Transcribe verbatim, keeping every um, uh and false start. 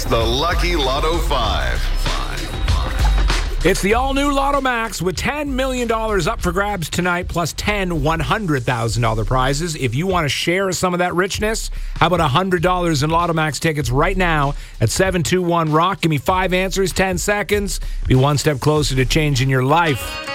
It's the Lucky Lotto five. It's the all-new Lotto Max with ten million dollars up for grabs tonight, plus ten one hundred thousand dollars prizes. If you want to share some of that richness, how about one hundred dollars in Lotto Max tickets right now at seven two one ROCK? Give me five answers, ten seconds. Be one step closer to changing your life.